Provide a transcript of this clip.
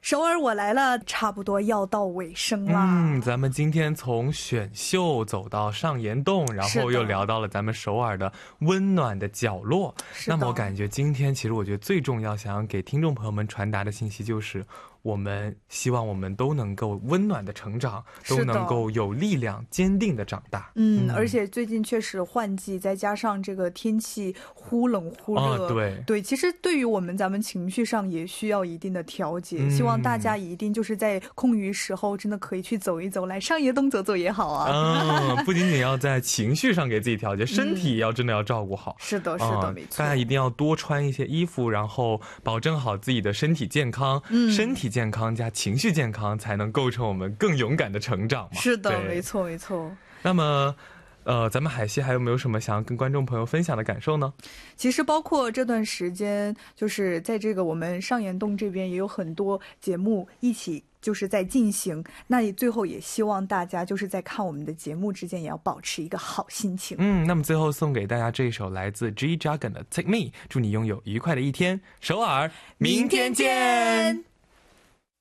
首尔我来了差不多要到尾声了。 咱们今天从选秀走到上岩洞，然后又聊到了咱们首尔的温暖的角落。那么我感觉今天其实我觉得最重要想要给听众朋友们传达的信息就是我们希望我们都能够温暖的成长，都能够有力量坚定的长大。 而且最近确实换季，再加上这个天气忽冷忽热，对，其实对于咱们情绪上也需要一定的调节。希望大家一定就是在空余时候真的可以去走一走，来上野洞走走也好啊。 不仅仅要在情绪上给自己调节，身体也要真的要照顾好。 是的，是的，没错。 大家一定要多穿一些衣服，然后保证好自己的身体健康。身体健康加情绪健康，才能构成我们更勇敢的成长嘛。 是的，没错没错。 那么咱们海西还有没有什么想要跟观众朋友分享的感受呢？ 其实包括这段时间，就是在这个我们上岩洞这边也有很多节目一起就是在进行，那最后也希望大家就是在看我们的节目之间也要保持一个好心情。 那么最后送给大家这一首来自 G Dragon 的 Take Me， 祝你拥有愉快的一天。首尔，明天见。